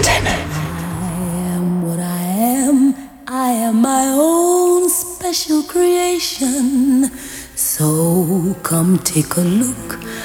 am what I am. I am my own special creation. So come take a look